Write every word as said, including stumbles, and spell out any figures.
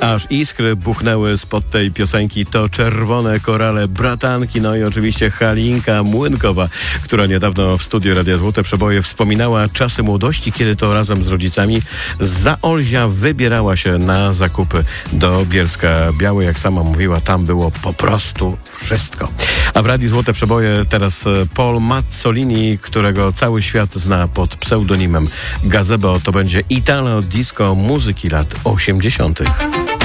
Aż iskry buchnęły spod tej piosenki. To Czerwone Korale Bratanki, no i oczywiście Halinka Młynkowa, która niedawno w studiu Radia Złote Przeboje wspominała czasy młodości, kiedy to razem z rodzicami z Zaolzia wybierała się na zakupy do Bielska Białej. Jak sama mówiła, tam było po prostu wszystko. A w Radiu Złote Przeboje teraz Paul Mazzolini, którego cały świat zna pod pseudonimem Gazebo. To będzie Italo Disco muzyki lat osiemdziesiątych.